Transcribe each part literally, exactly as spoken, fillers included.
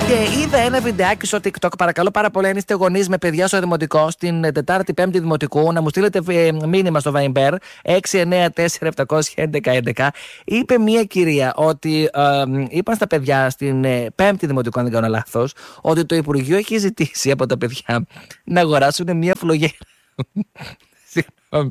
Και είδα ένα βιντεάκι στο TikTok. Παρακαλώ πάρα πολύ, αν είστε γονείς με παιδιά στο δημοτικό, στην Τετάρτη Πέμπτη Δημοτικού, να μου στείλετε μήνυμα στο Viber έξι εννιά τέσσερα επτά ένα ένα ένα. Είπε μια κυρία ότι ε, είπαν στα παιδιά στην ε, Πέμπτη Δημοτικού, αν δεν κάνω λάθος, ότι το Υπουργείο έχει ζητήσει από τα παιδιά να αγοράσουν μια φλογέρα. Συγγνώμη.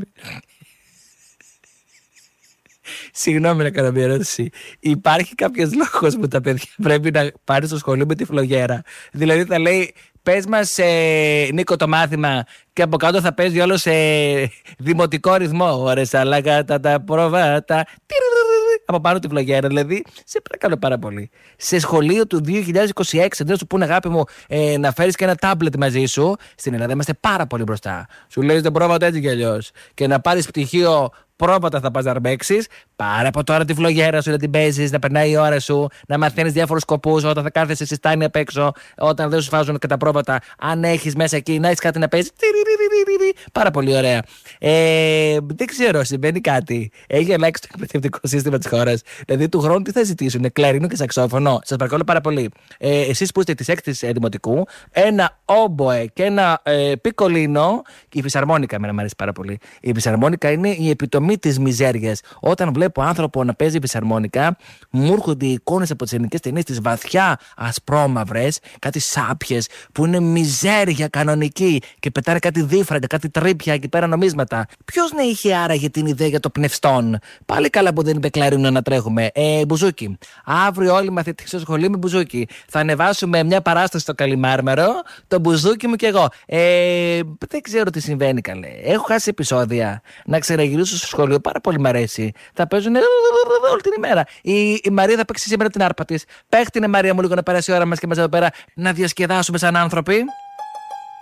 Συγγνώμη να κάνω μια ερώτηση. Υπάρχει κάποιος λόγος που τα παιδιά πρέπει να πάρει στο σχολείο με τη φλογέρα? Δηλαδή θα λέει, πες μας ε, Νίκο το μάθημα, και από κάτω θα παίζει όλο σε δημοτικό ρυθμό. Ωρες αλλά κατά τα πρόβατα. Από πάνω τη φλογέρα. Δηλαδή, σε παρακαλώ πάρα πολύ. Σε σχολείο του δύο χιλιάδες είκοσι έξι, αντί να σου πούνε, αγάπη μου, ε, να φέρεις και ένα τάμπλετ μαζί σου, στην Ελλάδα είμαστε πάρα πολύ μπροστά. Σου λέει δεν πρόβατα έτσι κι αλλιώς. Και να πάρεις πτυχίο πρόβατα θα πας να αρμέξεις. Πάρε από τώρα τη φλογέρα σου να την παίζεις, να περνάει η ώρα σου, να μαθαίνεις διάφορους σκοπούς όταν θα κάθεσαι στη στάνη απ' έξω, όταν δεν σου φάζουν και τα πρόβατα. Αν έχεις μέσα εκεί να έχεις κάτι να παίζεις. Πάρα πολύ ωραία. Ε, δεν ξέρω, συμβαίνει κάτι. Έχει αλλάξει το εκπαιδευτικό σύστημα της χώρας. Δηλαδή του χρόνου τι θα ζητήσουν, κλαρίνο και σαξόφωνο? Σας παρακαλώ πάρα πολύ. Ε, εσείς που είστε της έκτης δημοτικού, ένα όμποε και ένα ε, πικολίνο. Η φυσαρμόνικα, εμένα μου αρέσει πάρα πολύ. Η φυσαρμόνικα είναι η επιτομή της μιζέριας. Όταν βλέπω άνθρωπο να παίζει φυσαρμόνικα, μου έρχονται οι εικόνες από τις ελληνικές ταινίες, τις βαθιά ασπρόμαυρες, κάτι σάπιες που είναι μιζέρια κανονική και πετάνε κάτι δίφραγκα, κάτι τρίπια εκεί πέρα νομίσματα. Ποιος να είχε άραγε την ιδέα για το πνευστόν? Πάλι καλά που δεν είπε κλαρίνο να τρέχουμε. Ε, μπουζούκι. Αύριο όλοι οι μαθητές στο σχολείο με μπουζούκι. Θα ανεβάσουμε μια παράσταση στο Καλιμάρμαρο, το μπουζούκι μου κι εγώ. Ε, δεν ξέρω τι συμβαίνει καλέ. Έχω χάσει επεισόδια. Να ξαναγυρίσω στο σχολείο, πάρα πολύ μ' αρέσει. Θα παίζουν όλη την ημέρα. Η, η Μαρία θα παίξει σήμερα την άρπα της. Παίχτηνε Μαρία μου λίγο να περάσει η ώρα μας και μας εδώ πέρα να διασκεδάσουμε σαν άνθρωποι.